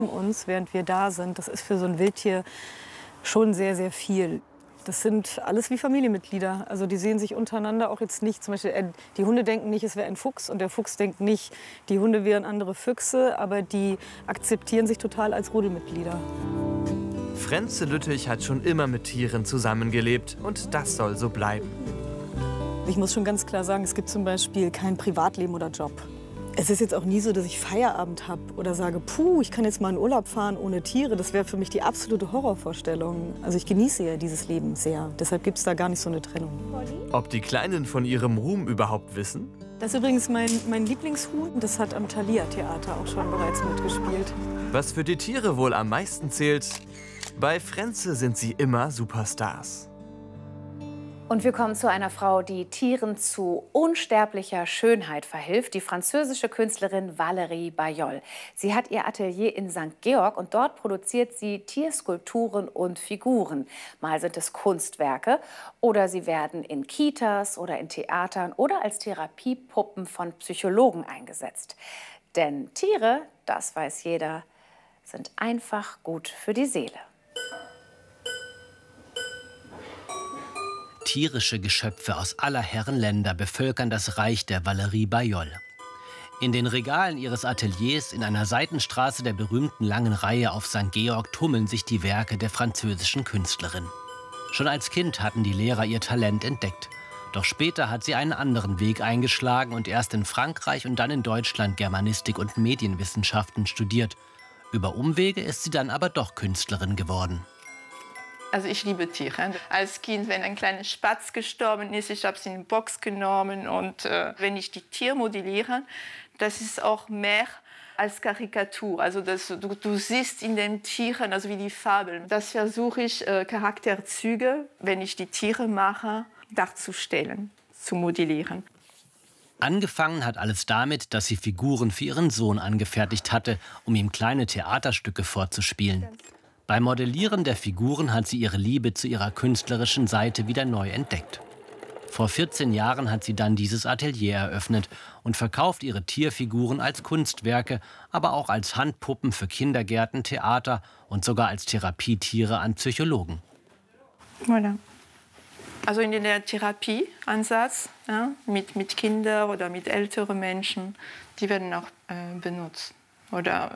uns, während wir da sind. Das ist für so ein Wildtier schon sehr, sehr viel. Das sind alles wie Familienmitglieder. Also die sehen sich untereinander auch jetzt nicht. Zum Beispiel, die Hunde denken nicht, es wäre ein Fuchs. Und der Fuchs denkt nicht, die Hunde wären andere Füchse. Aber die akzeptieren sich total als Rudelmitglieder. Frenze Lüttich hat schon immer mit Tieren zusammengelebt. Und das soll so bleiben. Ich muss schon ganz klar sagen, es gibt zum Beispiel kein Privatleben oder Job. Es ist jetzt auch nie so, dass ich Feierabend habe oder sage, puh, ich kann jetzt mal in Urlaub fahren ohne Tiere. Das wäre für mich die absolute Horrorvorstellung. Also ich genieße ja dieses Leben sehr. Deshalb gibt es da gar nicht so eine Trennung. Ob die Kleinen von ihrem Ruhm überhaupt wissen? Das ist übrigens mein Lieblingshuhn. Das hat am Thalia-Theater auch schon bereits mitgespielt. Was für die Tiere wohl am meisten zählt? Bei Frenze sind sie immer Superstars. Und wir kommen zu einer Frau, die Tieren zu unsterblicher Schönheit verhilft, die französische Künstlerin Valérie Bayol. Sie hat ihr Atelier in St. Georg und dort produziert sie Tierskulpturen und Figuren. Mal sind es Kunstwerke oder sie werden in Kitas oder in Theatern oder als Therapiepuppen von Psychologen eingesetzt. Denn Tiere, das weiß jeder, sind einfach gut für die Seele. Tierische Geschöpfe aus aller Herren Länder bevölkern das Reich der Valérie Bayol. In den Regalen ihres Ateliers in einer Seitenstraße der berühmten langen Reihe auf St. Georg tummeln sich die Werke der französischen Künstlerin. Schon als Kind hatten die Lehrer ihr Talent entdeckt. Doch später hat sie einen anderen Weg eingeschlagen und erst in Frankreich und dann in Deutschland Germanistik und Medienwissenschaften studiert. Über Umwege ist sie dann aber doch Künstlerin geworden. Also ich liebe Tiere. Als Kind, wenn ein kleiner Spatz gestorben ist, ich habe sie in eine Box genommen. Und wenn ich die Tiere modelliere, das ist auch mehr als Karikatur. Also du siehst in den Tieren, also wie die Fabeln. Das versuche ich, Charakterzüge, wenn ich die Tiere mache, darzustellen, zu modellieren. Angefangen hat alles damit, dass sie Figuren für ihren Sohn angefertigt hatte, um ihm kleine Theaterstücke vorzuspielen. Beim Modellieren der Figuren hat sie ihre Liebe zu ihrer künstlerischen Seite wieder neu entdeckt. Vor 14 Jahren hat sie dann dieses Atelier eröffnet und verkauft ihre Tierfiguren als Kunstwerke, aber auch als Handpuppen für Kindergärten, Theater und sogar als Therapietiere an Psychologen. Voilà. Also in der Therapieansatz, ja, mit Kindern oder mit älteren Menschen, die werden auch benutzt. Oder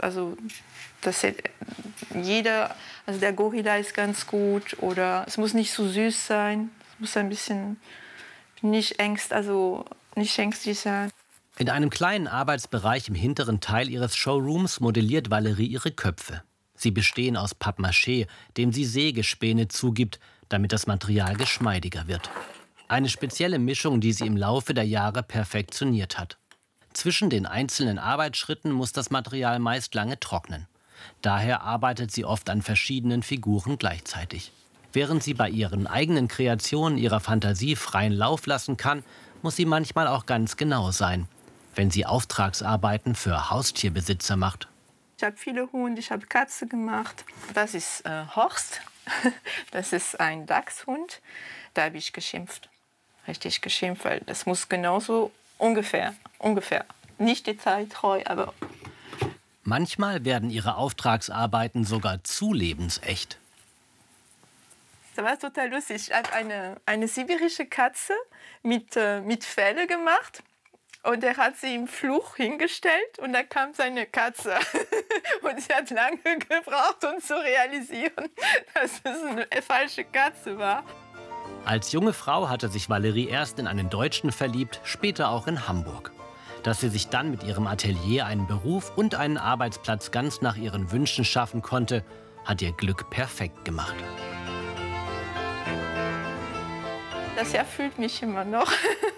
jeder, also der Gorilla ist ganz gut oder es muss nicht so süß sein, es muss ein bisschen nicht ängstlich sein. In einem kleinen Arbeitsbereich im hinteren Teil ihres Showrooms modelliert Valérie ihre Köpfe. Sie bestehen aus Pappmaché, dem sie Sägespäne zugibt, damit das Material geschmeidiger wird. Eine spezielle Mischung, die sie im Laufe der Jahre perfektioniert hat. Zwischen den einzelnen Arbeitsschritten muss das Material meist lange trocknen. Daher arbeitet sie oft an verschiedenen Figuren gleichzeitig. Während sie bei ihren eigenen Kreationen ihrer Fantasie freien Lauf lassen kann, muss sie manchmal auch ganz genau sein, wenn sie Auftragsarbeiten für Haustierbesitzer macht. Ich habe viele Hunde, ich habe Katze gemacht. Das ist Horst, das ist ein Dachshund. Da habe ich geschimpft, richtig geschimpft, weil das muss genauso ungefähr. Nicht detailtreu, aber... Manchmal werden ihre Auftragsarbeiten sogar zu lebensecht. Das war total lustig. Ich habe eine sibirische Katze mit Felle gemacht. Und er hat sie im Fluch hingestellt und da kam seine Katze. Und sie hat lange gebraucht, um zu realisieren, dass es eine falsche Katze war. Als junge Frau hatte sich Valérie erst in einen Deutschen verliebt, später auch in Hamburg. Dass sie sich dann mit ihrem Atelier einen Beruf und einen Arbeitsplatz ganz nach ihren Wünschen schaffen konnte, hat ihr Glück perfekt gemacht. Das erfüllt mich immer noch.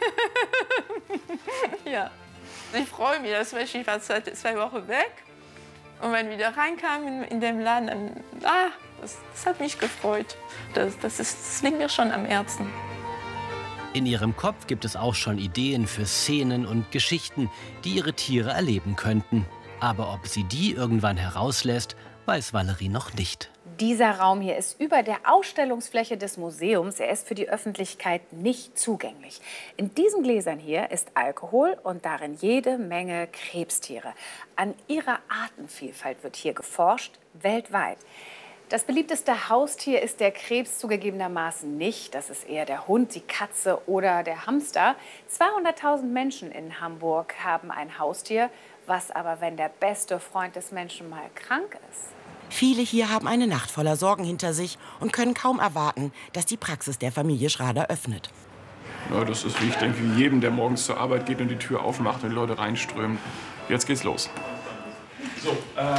Ja. Ich freue mich, dass ich war 2 Wochen weg und wenn ich wieder reinkam in den Laden, das hat mich gefreut. Das liegt mir schon am Herzen. In ihrem Kopf gibt es auch schon Ideen für Szenen und Geschichten, die ihre Tiere erleben könnten. Aber ob sie die irgendwann herauslässt, weiß Valérie noch nicht. Dieser Raum hier ist über der Ausstellungsfläche des Museums. Er ist für die Öffentlichkeit nicht zugänglich. In diesen Gläsern hier ist Alkohol und darin jede Menge Krebstiere. An ihrer Artenvielfalt wird hier geforscht, weltweit. Das beliebteste Haustier ist der Krebs zugegebenermaßen nicht. Das ist eher der Hund, die Katze oder der Hamster. 200.000 Menschen in Hamburg haben ein Haustier. Was aber, wenn der beste Freund des Menschen mal krank ist? Viele hier haben eine Nacht voller Sorgen hinter sich und können kaum erwarten, dass die Praxis der Familie Schrader öffnet. Ja, das ist, wie ich denke, wie jedem, der morgens zur Arbeit geht und die Tür aufmacht und die Leute reinströmen. Jetzt geht's los. So,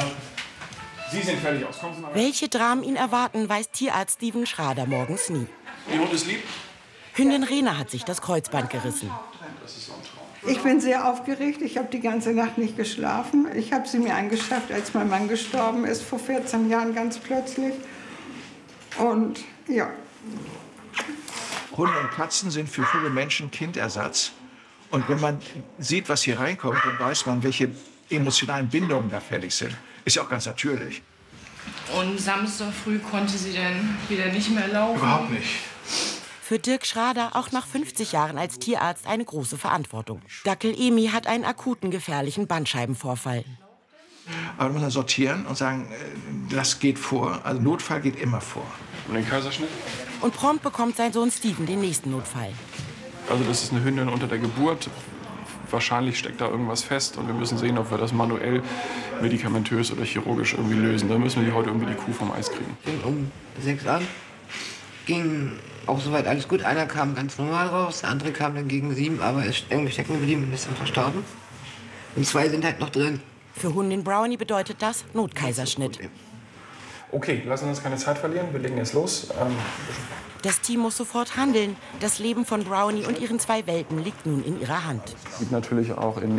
Sie sind fertig aus. Kommen Sie mal rein. Welche Dramen ihn erwarten, weiß Tierarzt Steven Schrader morgens nie. Ihr Hund ist lieb? Hündin Rena hat sich das Kreuzband gerissen. Das ist so ein Traum. Ich bin sehr aufgeregt. Ich habe die ganze Nacht nicht geschlafen. Ich habe sie mir angeschafft, als mein Mann gestorben ist, vor 14 Jahren ganz plötzlich. Und ja. Hunde und Katzen sind für viele Menschen Kindersatz. Und wenn man sieht, was hier reinkommt, dann weiß man, welche emotionalen Bindungen da fällig sind. Ist ja auch ganz natürlich. Und Samstag früh konnte sie dann wieder nicht mehr laufen? Überhaupt nicht. Für Dirk Schrader auch nach 50 Jahren als Tierarzt eine große Verantwortung. Dackel Emi hat einen akuten, gefährlichen Bandscheibenvorfall. Aber man muss dann sortieren und sagen, das geht vor. Also Notfall geht immer vor. Und den Kaiserschnitt? Und prompt bekommt sein Sohn Steven den nächsten Notfall. Also das ist eine Hündin unter der Geburt. Wahrscheinlich steckt da irgendwas fest und wir müssen sehen, ob wir das manuell, medikamentös oder chirurgisch irgendwie lösen. Dann müssen wir die heute irgendwie die Kuh vom Eis kriegen. Fing um 6 an, ging auch soweit alles gut. Einer kam ganz normal raus, der andere kam dann gegen 7, aber ist irgendwie stecken geblieben und ist dann verstorben. Und 2 sind halt noch drin. Für Hundin Brownie bedeutet das Notkaiserschnitt. Okay, lassen wir uns keine Zeit verlieren. Wir legen jetzt los. Das Team muss sofort handeln. Das Leben von Brownie und ihren 2 Welpen liegt nun in ihrer Hand. Es gibt natürlich auch ich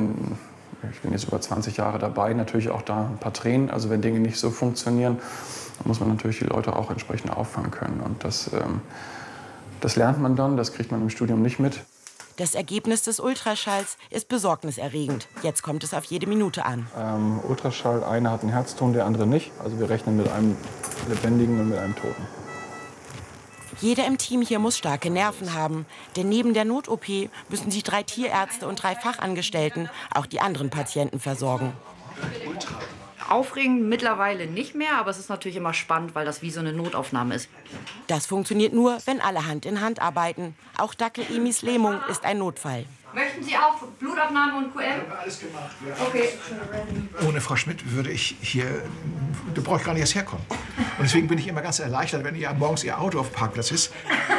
bin jetzt über 20 Jahre dabei, natürlich auch da ein paar Tränen. Also wenn Dinge nicht so funktionieren, dann muss man natürlich die Leute auch entsprechend auffangen können. Und das lernt man dann, das kriegt man im Studium nicht mit. Das Ergebnis des Ultraschalls ist besorgniserregend. Jetzt kommt es auf jede Minute an. Ultraschall, einer hat einen Herzton, der andere nicht. Also wir rechnen mit einem Lebendigen und mit einem Toten. Jeder im Team hier muss starke Nerven haben. Denn neben der Not-OP müssen sich 3 Tierärzte und 3 Fachangestellten auch die anderen Patienten versorgen. Aufregend mittlerweile nicht mehr, aber es ist natürlich immer spannend, weil das wie so eine Notaufnahme ist. Das funktioniert nur, wenn alle Hand in Hand arbeiten. Auch Dackel Emis Lähmung ist ein Notfall. Möchten Sie auch Blutabnahme und QM? Wir haben alles gemacht. Okay. Ohne Frau Schmidt würde ich hier, da brauche ich gar nicht erst herkommen. Und deswegen bin ich immer ganz erleichtert, wenn morgens Ihr Auto auf dem Parkplatz ist.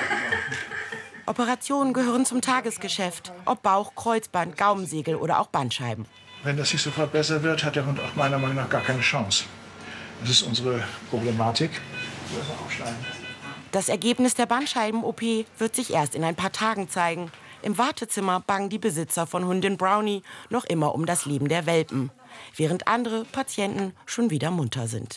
Operationen gehören zum Tagesgeschäft. Ob Bauch, Kreuzband, Gaumensegel oder auch Bandscheiben. Wenn das nicht sofort besser wird, hat der Hund auch meiner Meinung nach gar keine Chance. Das ist unsere Problematik. Das Ergebnis der Bandscheiben-OP wird sich erst in ein paar Tagen zeigen. Im Wartezimmer bangen die Besitzer von Hundin Brownie noch immer um das Leben der Welpen, während andere Patienten schon wieder munter sind.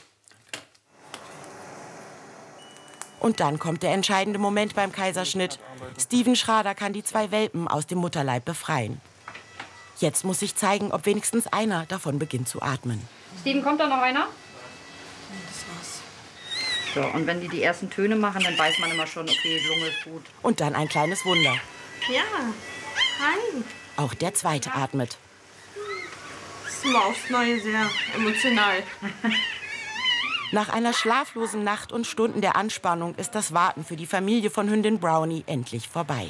Und dann kommt der entscheidende Moment beim Kaiserschnitt. Steven Schrader kann die 2 Welpen aus dem Mutterleib befreien. Jetzt muss sich zeigen, ob wenigstens einer davon beginnt zu atmen. Steven, kommt da noch einer? So, und wenn die ersten Töne machen, dann weiß man immer schon, okay, die Lunge ist gut. Und dann ein kleines Wunder. Ja, hi. Auch der zweite atmet. Das ist immer aufs Neue sehr emotional. Nach einer schlaflosen Nacht und Stunden der Anspannung ist das Warten für die Familie von Hündin Brownie endlich vorbei.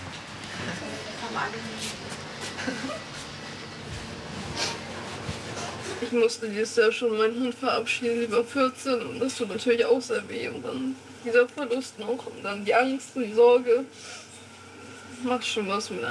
Ich musste dieses Jahr schon meinen Hund verabschieden, sie war 14 und das tut natürlich auch sehr weh. Und dann dieser Verlust noch und dann die Angst und die Sorge. Macht schon was mit einem.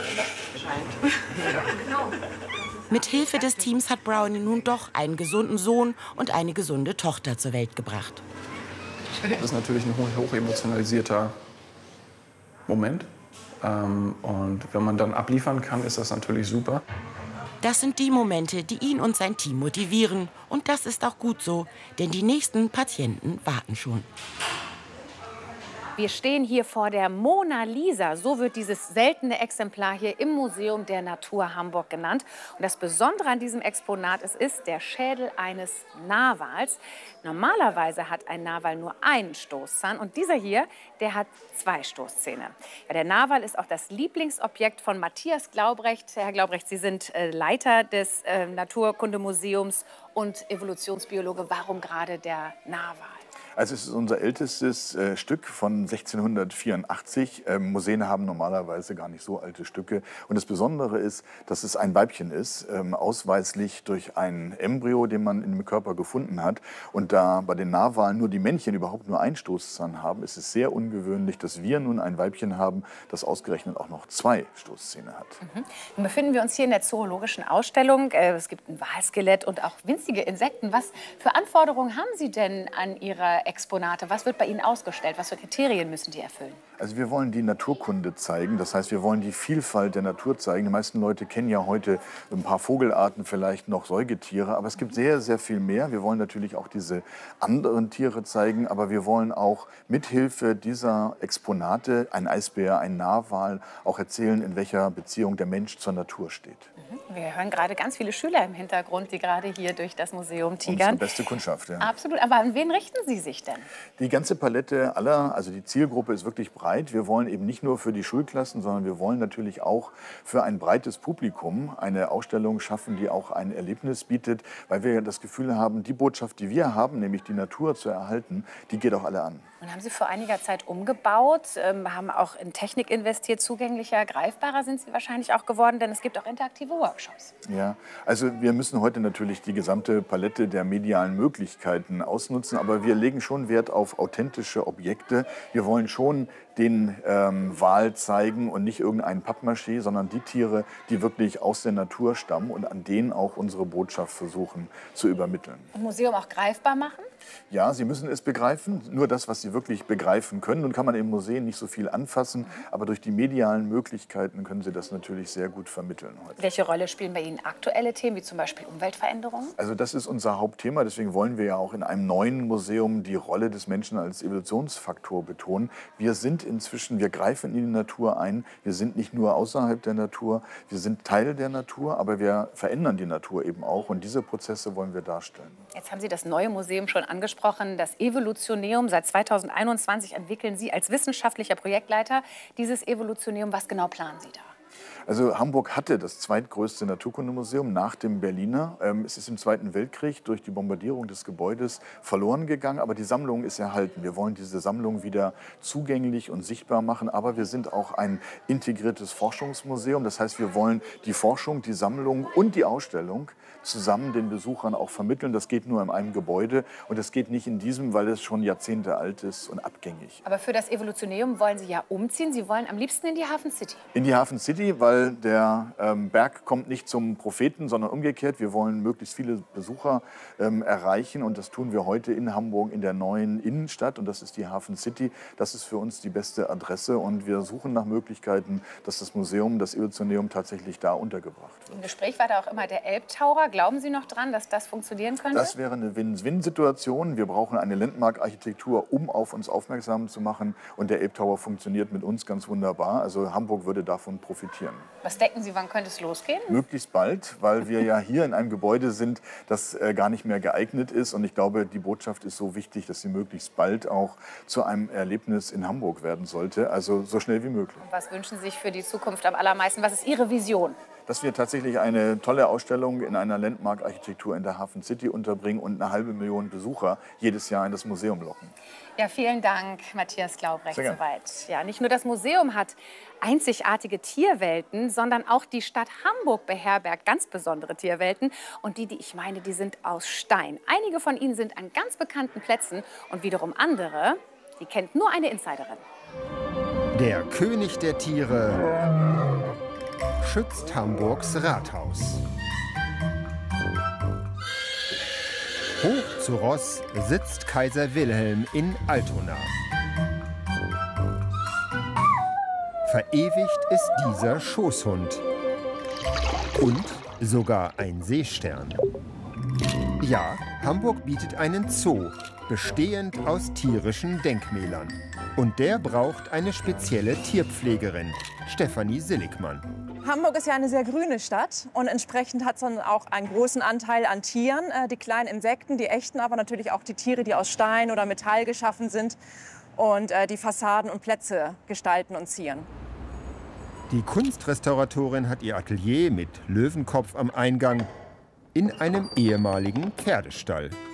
Mit Hilfe des Teams hat Brownie nun doch einen gesunden Sohn und eine gesunde Tochter zur Welt gebracht. Das ist natürlich ein hochemotionalisierter Moment. Und wenn man dann abliefern kann, ist das natürlich super. Das sind die Momente, die ihn und sein Team motivieren. Und das ist auch gut so, denn die nächsten Patienten warten schon. Wir stehen hier vor der Mona Lisa. So wird dieses seltene Exemplar hier im Museum der Natur Hamburg genannt. Und das Besondere an diesem Exponat ist der Schädel eines Narwals. Normalerweise hat ein Narwal nur einen Stoßzahn und dieser hier, der hat 2 Stoßzähne. Ja, der Narwal ist auch das Lieblingsobjekt von Matthias Glaubrecht. Herr Glaubrecht, Sie sind Leiter des Naturkundemuseums und Evolutionsbiologe. Warum gerade der Narwal? Also es ist unser ältestes Stück von 1684. Museen haben normalerweise gar nicht so alte Stücke. Und das Besondere ist, dass es ein Weibchen ist, ausweislich durch ein Embryo, den man im Körper gefunden hat. Und da bei den Narwalen nur die Männchen überhaupt nur einen Stoßzahn haben, ist es sehr ungewöhnlich, dass wir nun ein Weibchen haben, das ausgerechnet auch noch 2 Stoßzähne hat. Nun befinden wir uns hier in der zoologischen Ausstellung. Es gibt ein Walskelett und auch winzige Insekten. Was für Anforderungen haben Sie denn an Ihre Exponate? Was wird bei Ihnen ausgestellt? Was für Kriterien müssen die erfüllen? Also wir wollen die Naturkunde zeigen. Das heißt, wir wollen die Vielfalt der Natur zeigen. Die meisten Leute kennen ja heute ein paar Vogelarten, vielleicht noch Säugetiere. Aber es gibt sehr, sehr viel mehr. Wir wollen natürlich auch diese anderen Tiere zeigen. Aber wir wollen auch mithilfe dieser Exponate, ein Eisbär, ein Narwal, auch erzählen, in welcher Beziehung der Mensch zur Natur steht. Wir hören gerade ganz viele Schüler im Hintergrund, die gerade hier durch das Museum tigern. Unsere beste Kundschaft, ja. Absolut. Aber an wen richten Sie sich denn? Die ganze Palette aller, also die Zielgruppe ist wirklich breit. Wir wollen eben nicht nur für die Schulklassen, sondern wir wollen natürlich auch für ein breites Publikum eine Ausstellung schaffen, die auch ein Erlebnis bietet, weil wir das Gefühl haben, die Botschaft, die wir haben, nämlich die Natur zu erhalten, die geht auch alle an. Und haben Sie vor einiger Zeit umgebaut, haben auch in Technik investiert, zugänglicher, greifbarer sind Sie wahrscheinlich auch geworden, denn es gibt auch interaktive Workshops. Ja, also wir müssen heute natürlich die gesamte Palette der medialen Möglichkeiten ausnutzen, aber wir legen schon Wert auf authentische Objekte. Wir wollen schon den Wal zeigen und nicht irgendeinen Pappmaché, sondern die Tiere, die wirklich aus der Natur stammen und an denen auch unsere Botschaft versuchen zu übermitteln. Im Museum auch greifbar machen? Ja, Sie müssen es begreifen, nur das, was Sie wirklich begreifen können. Nun kann man im Museum nicht so viel anfassen, aber durch die medialen Möglichkeiten können Sie das natürlich sehr gut vermitteln heute. Welche Rolle spielen bei Ihnen aktuelle Themen, wie zum Beispiel Umweltveränderungen? Also das ist unser Hauptthema, deswegen wollen wir ja auch in einem neuen Museum die Rolle des Menschen als Evolutionsfaktor betonen. Wir greifen in die Natur ein, wir sind nicht nur außerhalb der Natur, wir sind Teil der Natur, aber wir verändern die Natur eben auch und diese Prozesse wollen wir darstellen. Jetzt haben Sie das neue Museum schon angesprochen, das Evolutioneum. Seit 2021 entwickeln Sie als wissenschaftlicher Projektleiter dieses Evolutioneum. Was genau planen Sie da? Also Hamburg hatte das zweitgrößte Naturkundemuseum nach dem Berliner. Es ist im Zweiten Weltkrieg durch die Bombardierung des Gebäudes verloren gegangen, aber die Sammlung ist erhalten. Wir wollen diese Sammlung wieder zugänglich und sichtbar machen, aber wir sind auch ein integriertes Forschungsmuseum. Das heißt, wir wollen die Forschung, die Sammlung und die Ausstellung zusammen den Besuchern auch vermitteln. Das geht nur in einem Gebäude und das geht nicht in diesem, weil es schon Jahrzehnte alt ist und abgängig. Aber für das Evolutioneum wollen Sie ja umziehen. Sie wollen am liebsten in die Hafen City. In die Hafen City, weil der Berg kommt nicht zum Propheten, sondern umgekehrt. Wir wollen möglichst viele Besucher erreichen und das tun wir heute in Hamburg in der neuen Innenstadt und das ist die Hafen City. Das ist für uns die beste Adresse und wir suchen nach Möglichkeiten, dass das Museum, das Evolutioneum tatsächlich da untergebracht wird. Im Gespräch war da auch immer der Elbtower. Glauben Sie noch dran, dass das funktionieren könnte? Das wäre eine Win-Win-Situation. Wir brauchen eine Landmark-Architektur, um auf uns aufmerksam zu machen. Und der Elbtower funktioniert mit uns ganz wunderbar. Also Hamburg würde davon profitieren. Was denken Sie, wann könnte es losgehen? Möglichst bald, weil wir ja hier in einem Gebäude sind, das gar nicht mehr geeignet ist. Und ich glaube, die Botschaft ist so wichtig, dass sie möglichst bald auch zu einem Erlebnis in Hamburg werden sollte. Also so schnell wie möglich. Und was wünschen Sie sich für die Zukunft am allermeisten? Was ist Ihre Vision? Dass wir tatsächlich eine tolle Ausstellung in einer Landmark-Architektur in der Hafen City unterbringen und 500.000 Besucher jedes Jahr in das Museum locken. Ja, vielen Dank, Matthias Glaubrecht, soweit. Ja, nicht nur das Museum hat einzigartige Tierwelten, sondern auch die Stadt Hamburg beherbergt ganz besondere Tierwelten. Und die ich meine, die sind aus Stein. Einige von ihnen sind an ganz bekannten Plätzen und wiederum andere, die kennt nur eine Insiderin. Der König der Tiere schützt Hamburgs Rathaus. Hoch zu Ross sitzt Kaiser Wilhelm in Altona. Verewigt ist dieser Schoßhund. Und sogar ein Seestern. Ja, Hamburg bietet einen Zoo. bestehend aus tierischen Denkmälern. Und der braucht eine spezielle Tierpflegerin, Stefanie Silligmann. Hamburg ist ja eine sehr grüne Stadt und entsprechend hat es dann auch einen großen Anteil an Tieren, die kleinen Insekten, die echten, aber natürlich auch die Tiere, die aus Stein oder Metall geschaffen sind und die Fassaden und Plätze gestalten und zieren. Die Kunstrestauratorin hat ihr Atelier mit Löwenkopf am Eingang in einem ehemaligen Pferdestall.